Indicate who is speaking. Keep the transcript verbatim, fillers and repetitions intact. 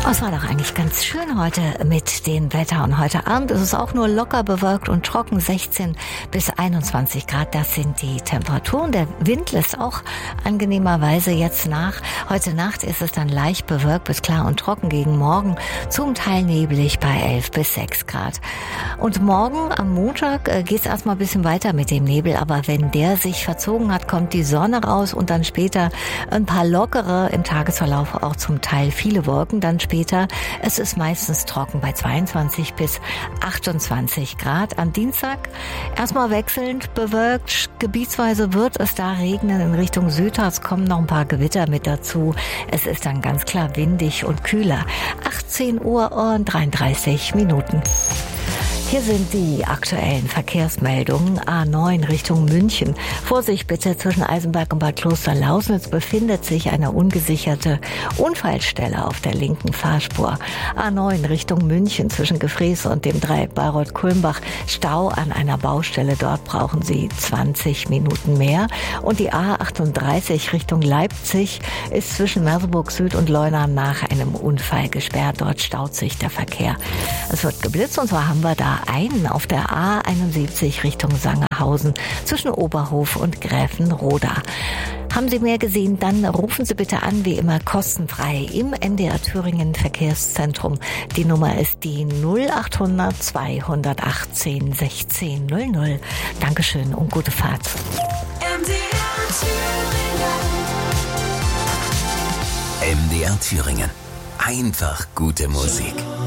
Speaker 1: Es war doch eigentlich ganz schön heute mit dem Wetter und heute Abend ist es auch nur locker bewölkt und trocken, sechzehn bis einundzwanzig Grad, das sind die Temperaturen. Der Wind lässt auch angenehmerweise jetzt nach. Heute Nacht ist es dann leicht bewölkt bis klar und trocken, gegen morgen zum Teil neblig bei elf bis sechs Grad. Und morgen am Montag äh, geht es erstmal ein bisschen weiter mit dem Nebel, aber wenn der sich verzogen hat, kommt die Sonne raus und dann später ein paar lockere, im Tagesverlauf auch zum Teil viele Wolken, dann später es ist meistens trocken bei zweiundzwanzig bis achtundzwanzig Grad. Am Dienstag erstmal wechselnd bewölkt. Gebietsweise wird es da regnen. In Richtung Südharz kommen noch ein paar Gewitter mit dazu. Es ist dann ganz klar windig und kühler. achtzehn Uhr und dreiunddreißig Minuten. Hier sind die aktuellen Verkehrsmeldungen. A neun Richtung München. Vorsicht bitte, zwischen Eisenberg und Bad Klosterlausnitz befindet sich eine ungesicherte Unfallstelle auf der linken Fahrspur. A neun Richtung München zwischen Gefrees und dem Dreieck Bayreuth-Kulmbach. Stau an einer Baustelle. Dort brauchen Sie zwanzig Minuten mehr. Und die A achtunddreißig Richtung Leipzig ist zwischen Merseburg Süd und Leuna nach einem Unfall gesperrt. Dort staut sich der Verkehr. Es wird geblitzt und zwar haben wir da einen auf der A einundsiebzig Richtung Sangerhausen zwischen Oberhof und Gräfenroda. Haben Sie mehr gesehen, dann rufen Sie bitte an, wie immer kostenfrei im M D R Thüringen Verkehrszentrum. Die Nummer ist die null achthundert zweihundertachtzehn sechzehn null null. Dankeschön und gute Fahrt.
Speaker 2: M D R Thüringen.
Speaker 3: M D R Thüringen. Einfach gute Musik.